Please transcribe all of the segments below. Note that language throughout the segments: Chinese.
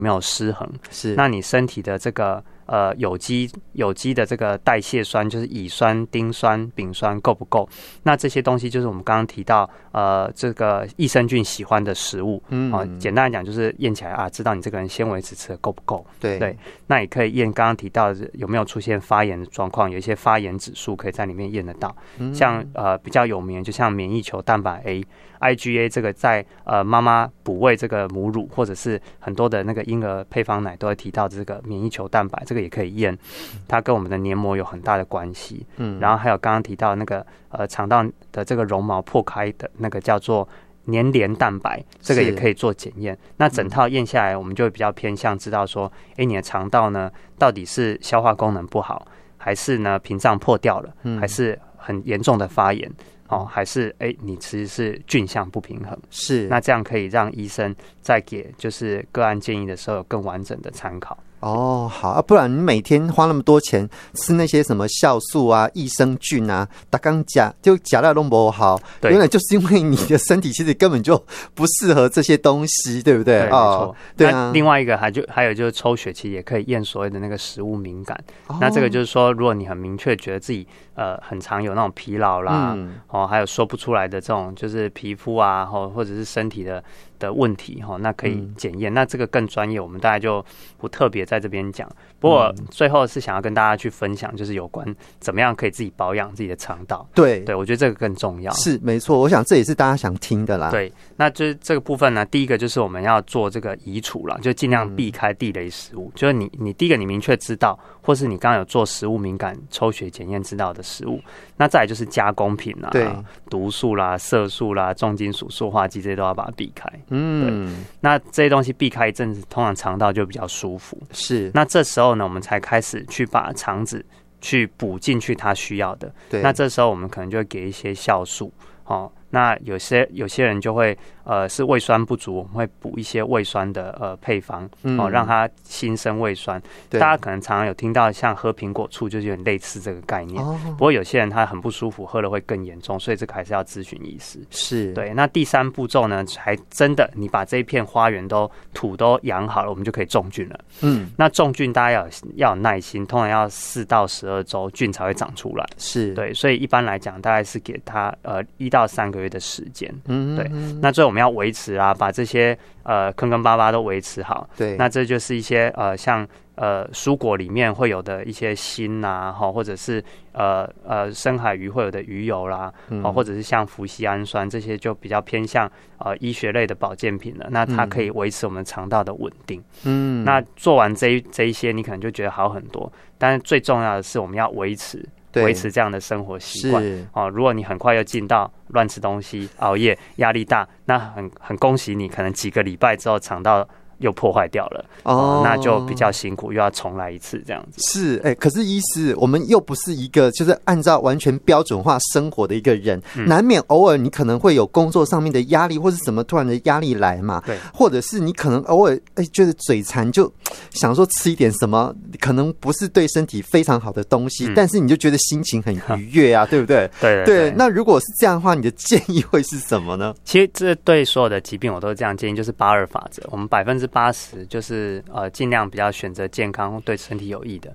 没有失衡， 是， 那你身体的这个有机的这个代谢酸，就是乙酸、丁酸、丙酸够不够？那这些东西就是我们刚刚提到这个益生菌喜欢的食物。简单来讲就是验起来啊，知道你这个人纤维质吃的够不够。对，那也可以验刚刚提到的有没有出现发炎的状况，有一些发炎指数可以在里面验得到。像比较有名就像免疫球蛋白 IgA 这个在妈妈哺喂这个母乳或者是很多的那个婴儿配方奶都会提到这个免疫球蛋白，这个也可以验，它跟我们的黏膜有很大的关系。然后还有刚刚提到那个肠道的这个绒毛破开的那个叫做黏连蛋白，这个也可以做检验。那整套验下来，我们就会比较偏向知道说，你的肠道呢到底是消化功能不好，还是呢屏障破掉了，还是很严重的发炎。还是你其实是菌相不平衡，是那这样可以让医生在给就是个案建议的时候有更完整的参考。 好啊，不然你每天花那么多钱吃那些什么酵素啊、益生菌啊，大刚加就加到都不好，原来就是因为你的身体其实根本就不适合这些东西，对不对？ 对，没错。 对啊。 另外一个还有就是抽血，其实也可以验所谓的那个食物敏感。那这个就是说，如果你很明确觉得自己很常有那种疲劳啦，还有说不出来的这种就是皮肤啊，或者是身体的问题，那可以检验。那这个更专业，我们大概就不特别在这边讲。不过最后是想要跟大家去分享，就是有关怎么样可以自己保养自己的肠道。对，我觉得这个更重要。 是没错，我想这也是大家想听的啦。 对，那就是这个部分呢，第一个就是我们要做这个移除啦，就尽量避开地雷食物。就是你第一个你明确知道，或是你刚刚有做食物敏感抽血检验知道的食物。那再来就是加工品啦，毒素啦、色素啦、重金属、塑化剂，这些都要把它避开。对，那这些东西避开一阵子，通常肠道就比较舒服。是，那这时候呢，我们才开始去把肠子去补进去它需要的。对，那这时候我们可能就会给一些酵素。那有些人就会是胃酸不足，我们会补一些胃酸的配方，让它新生胃酸。大家可能常常有听到像喝苹果醋，就是有点类似这个概念。不过有些人他很不舒服，喝了会更严重，所以这个还是要咨询医师。是，对。那第3步骤呢，才真的你把这一片花园土都养好了，我们就可以种菌了。那种菌大家要有耐心，通常要4到12周菌才会长出来。是，对。所以一般来讲，大概是给它1到3个月的时间。对。那最后我们要维持啊，把这些坑坑巴巴都维持好。对。那这就是一些像蔬果里面会有的一些锌啊，或者是深海鱼会有的鱼油啦，或者是像麩酰氨酸，这些就比较偏向医学类的保健品了。那它可以维持我们肠道的稳定。那做完这一些，你可能就觉得好很多。但是最重要的是，我们要维持这样的生活习惯。如果你很快又进到乱吃东西、熬夜、压力大，那很恭喜你，可能几个礼拜之后肠道又破坏掉了。那就比较辛苦，又要重来一次这样子。 是，可是医师，我们又不是一个就是按照完全标准化生活的一个人，难免偶尔你可能会有工作上面的压力，或是什么突然的压力来嘛。对，或者是你可能偶尔觉得嘴馋，就想说吃一点什么，可能不是对身体非常好的东西，但是你就觉得心情很愉悦啊，对不对？对。那如果是这样的话，你的建议会是什么呢？ 其实这对所有的疾病我都是这样建议，就是82法则。我们80%就是尽量比较选择健康对身体有益的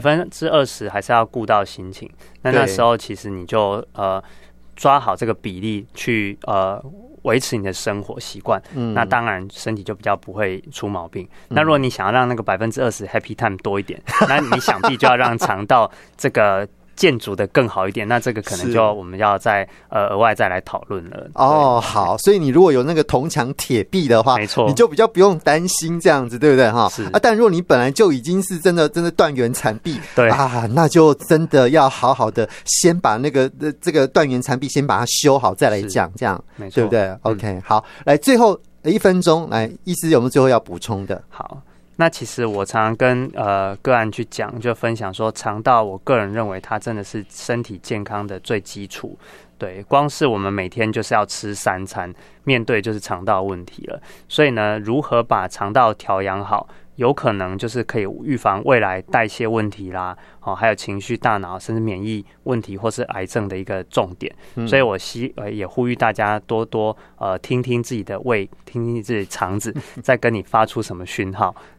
，20%还是要顾到心情。那时候其实你就抓好这个比例去维持你的生活习惯，那当然身体就比较不会出毛病。那如果你想要让那个20% happy time 多一点，那你想必就要让肠道这个建筑的更好一点，那这个可能就我们要再额外再来讨论了。 好，所以你如果有那个铜墙铁壁的话，没错，你就比较不用担心这样子，对不对哈？但如果你本来就已经是真的断垣残壁，对啊，那就真的要好好的先把那个这个断垣残壁先把它修好，再来讲，这样没错，对不对 ？OK， 好，来最后1分钟，来，医师有没有最后要补充的？ 好。那其实我常常跟个案去讲，就分享说，肠道我个人认为它真的是身体健康的最基础。对，光是我们每天就是要吃3餐，面对就是肠道问题了。所以呢，如何把肠道调养好， 有可能就是可以预防未来代谢问题啦，还有情绪、大脑甚至免疫问题或是癌症的一个重点。所以我也呼吁大家多多听听自己的胃，听听自己的肠子在跟你发出什么讯号。